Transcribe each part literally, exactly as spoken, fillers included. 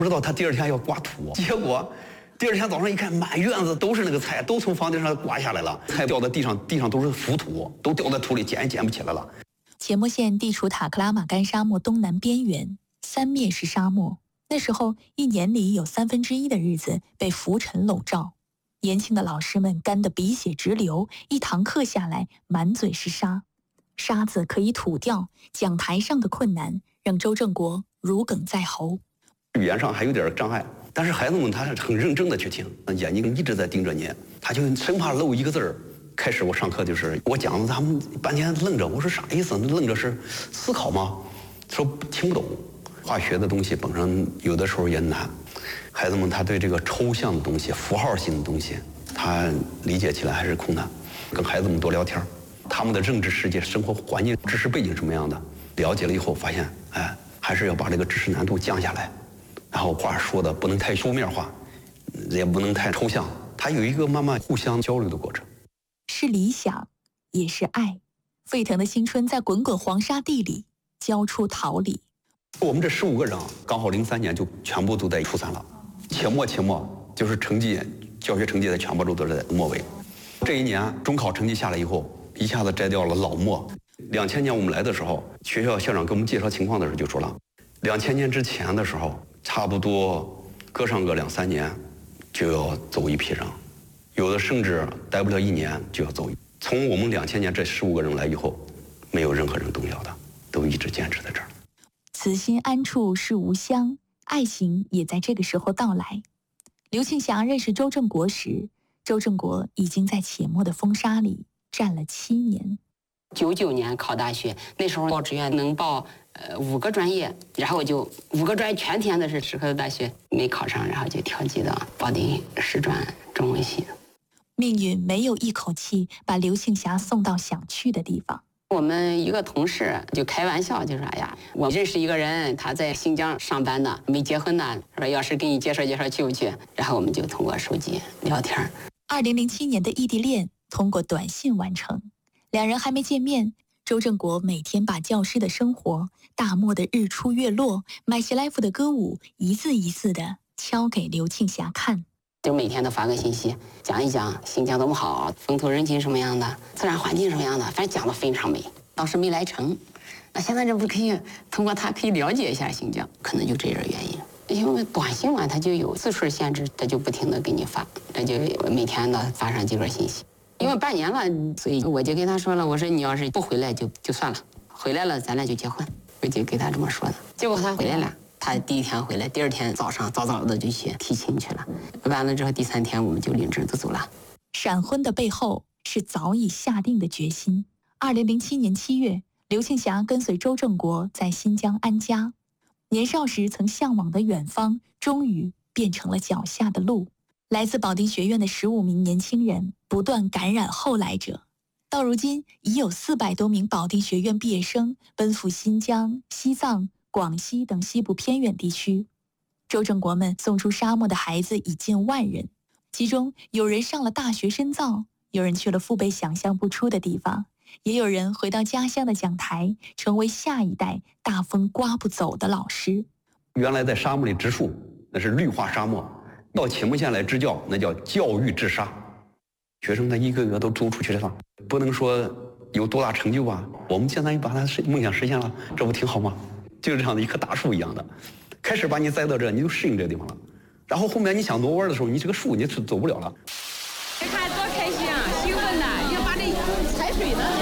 不知道他第二天要刮土，结果第二天早上一看，满院子都是那个菜，都从房顶上刮下来了，菜掉在地上，地上都是浮土，都掉在土里，捡也捡不起来了。 且末县地处塔克拉玛干沙漠东南边缘，三面是沙漠。那时候一年里有三分之一的日子被浮尘笼罩，年轻的老师们干得鼻血直流，一堂课下来满嘴是沙，沙子可以吐掉，讲台上的困难让周正国如鲠在喉。 语言上还有点障碍，但是孩子们他是很认真的去听，眼睛一直在盯着你，他就生怕漏一个字儿。开始我上课就是我讲，他们半天愣着，我说啥意思？愣着是思考吗？说听不懂。化学的东西本身有的时候也难，孩子们他对这个抽象的东西、符号性的东西，他理解起来还是困难。跟孩子们多聊天，他们的认知世界、生活环境、知识背景什么样的，了解了以后发现，哎，还是要把这个知识难度降下来。然后话说的不能太书面化，也不能太抽象，它有一个慢慢互相交流的过程。 是理想，也是爱。沸腾的青春在滚滚黄沙地里交出桃李。 我们这十五个人刚好零三年就全部都在初三了，且末且末就是成绩，教学成绩在全部都是在末尾。这一年中考成绩下来以后，一下子摘掉了老末。两千年我们来的时候，学校校长给我们介绍情况的时候就说了，两千年之前的时候，差不多隔上个两三年就要走一批人，有的甚至待不了一年就要走。从我们两千年这十五个人来以后，没有任何人动摇的，都一直坚持在这儿。 此心安处是吾乡，爱情也在这个时候到来。刘庆霞认识周正国时，周正国已经在且末的风沙里站了七年。 九九年考大学，那时候报志愿能报呃五个专业，然后就五个专业全填的是石河大学，没考上，然后就调剂到保定师专中文系。 命运没有一口气把刘庆霞送到想去的地方。 我们一个同事就开玩笑，就说：“哎呀，我认识一个人，他在新疆上班呢，没结婚呢，说要是给你介绍介绍，去不去？”然后我们就通过手机聊天。 二零零七年的异地恋通过短信完成，两人还没见面，周正国每天把教师的生活、大漠的日出月落、麦西来夫的歌舞一字一字的敲给刘庆霞看。 就每天都发个信息，讲一讲新疆多么好，风土人情什么样的，自然环境什么样的，反正讲得非常美。当时没来成，那现在这不可以通过它可以了解一下新疆，可能就这点原因。因为短信嘛，它就有字数限制，它就不停的给你发，它就每天呢发上几个信息。因为半年了，所以我就跟他说了，我说你要是不回来就就算了，回来了咱俩就结婚，我就给他这么说的。结果他回来了。他第一天回来，第二天早上早早的就去提亲去了。完了之后，第三天我们就领证就走了。 闪婚的背后是早已下定的决心。二零零七年七月，刘庆霞跟随周正国在新疆安家。年少时曾向往的远方，终于变成了脚下的路。来自保定学院的十五名年轻人不断感染后来者，到如今已有四百多名保定学院毕业生奔赴新疆、西藏、广西等西部偏远地区。周正国们送出沙漠的孩子已近万人，其中有人上了大学深造，有人去了父辈想象不出的地方，也有人回到家乡的讲台，成为下一代大风刮不走的老师。 原来在沙漠里植树，那是绿化沙漠；到且末县来支教，那叫教育治沙。学生他一个个都走出去了，不能说有多大成就吧，我们现在把他梦想实现了，这不挺好吗？就是这样的一棵大树一样的，开始把你栽到这，你就适应这个地方了。然后后面你想挪弯的时候，你这个树你是走不了了。 你看多开心啊，兴奋呐！要把这踩水呢。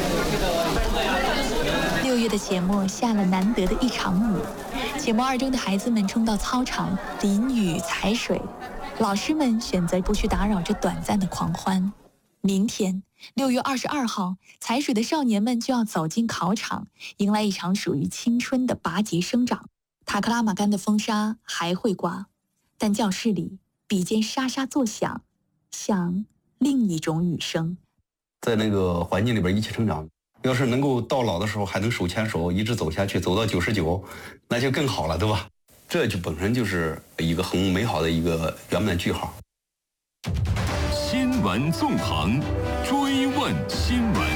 六月的且末下了难得的一场雨，且末二中的孩子们冲到操场淋雨踩水，老师们选择不去打扰这短暂的狂欢。明天六月二十二号，踩水的少年们就要走进考场，迎来一场属于青春的拔节生长。塔克拉玛干的风沙还会刮，但教室里笔尖沙沙作响，像另一种雨声。 在那个环境里边一起成长，要是能够到老的时候还能手牵手一直走下去，走到九十九，那就更好了，对吧？这就本身就是一个很美好的一个圆满句号。 新闻纵横，追问新闻。